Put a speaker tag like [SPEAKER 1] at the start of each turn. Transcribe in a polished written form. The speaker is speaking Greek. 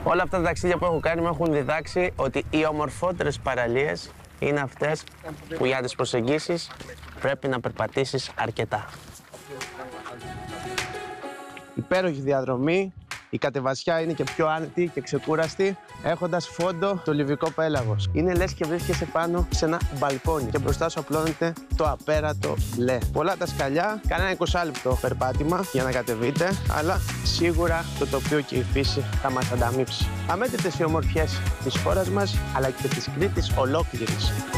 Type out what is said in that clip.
[SPEAKER 1] Όλα αυτά τα ταξίδια που έχω κάνει μου έχουν διδάξει ότι οι ομορφότερες παραλίες είναι αυτές που για τις προσεγγίσεις πρέπει να περπατήσεις αρκετά. Υπέροχη διαδρομή, η κατεβασιά είναι και πιο άνετη και ξεκούραστη, έχοντας φόντο το Λιβικό πέλαγος. Είναι λες και βρίσκεσαι πάνω σε ένα μπαλκόνι και μπροστά σου απλώνεται το απέραντο Λε. Πολλά τα σκαλιά, κανένα 20 λεπτό περπάτημα για να κατεβείτε, αλλά σίγουρα το τοπίο και η φύση θα μας ανταμείψει. Αμέτρητες οι ομορφιές της χώρας μας, αλλά και της Κρήτης ολόκληρης.